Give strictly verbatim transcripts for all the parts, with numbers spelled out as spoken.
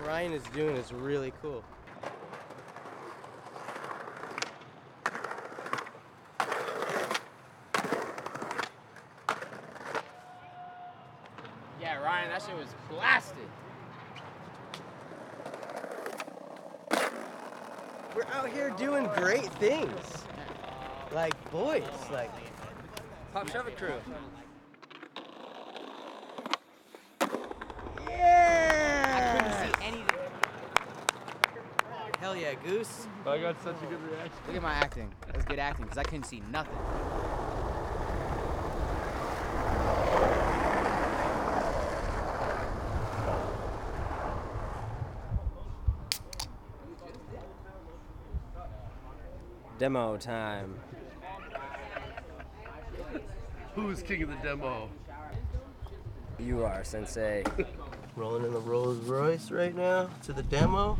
Ryan is doing is really cool. Yeah, Ryan, that shit was blasted. We're out here doing great things. Like boys, like Pop Shove It crew. yeah! I couldn't see anything. Hell yeah, Goose. I got such a good reaction. Look at my acting. That was good acting, because I couldn't see nothing. Demo time. Who's king of the demo? You are, Sensei. Rolling in the Rolls Royce right now to the demo. Oh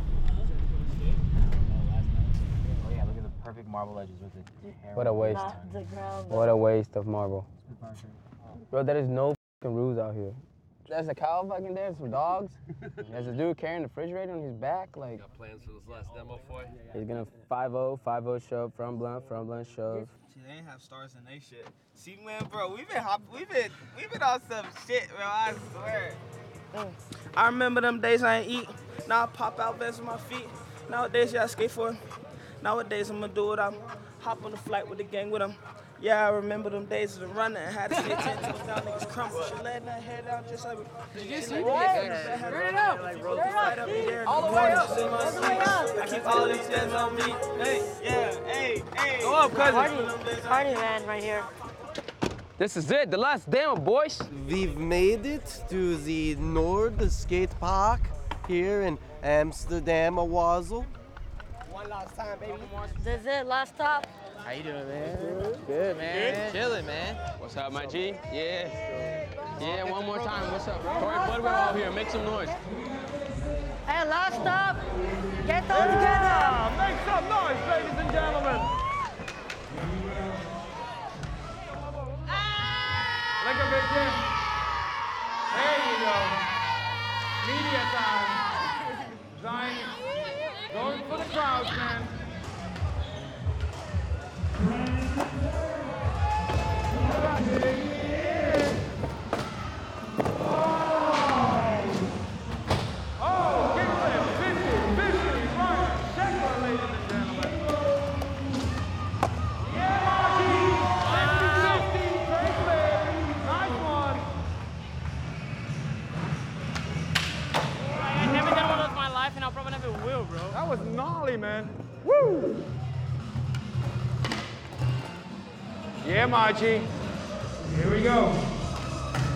yeah, look at the perfect marble edges with the What a waste. What a waste of marble. Bro, there is no fucking rules out here. There's a cow fucking there, some dogs. There's a dude carrying the refrigerator on his back. Like, Got plans for this last demo for you? he's gonna five oh, five oh shove, front blunt, front blunt shove. See, they ain't have stars in they shit. See, man, bro, we've been hop, we've been, we've been on some shit, bro. I swear. Mm. I remember them days I ain't eat. Now I pop out best with my feet. Nowadays, yeah, I skate for it. Nowadays, I'm gonna do it. I'm hop on the flight with the gang with them. Yeah, I remember them days of the running. Had to stay ten toes down, niggas crumble. She letting that head down just like. Did you see that? Turn it up. Like, roll the flight up in there. All the way up. All the way up. I keep all these things on me. Hey, yeah, hey, hey. Go up, cousin. Party, party man right here. This is it, the last demo, boys. We've made it to the Nord Skate Park here in Amsterdam, Owazel. One last time, baby. This is it, last stop. How you doing, man? Good, man. Good. Chilling, man. What's up, my G? Yeah. Yeah, one more time. What's up? Corey Budwell out here. Make some noise. Hey, last stop. Get those together. Make some noise, ladies and gentlemen. Look a bit there. There you go. Media time. Zion, going for the crowds, man. Oh, kickflip, fifty, fifty, Ryan Sheckler, ladies and gentlemen. Yeah, Marty, fifty, fifty, kickflip, nice one. I've never done one of those in my life, and I'll probably never will, bro. That was gnarly, man. Woo! Yeah, Margie. Here we go.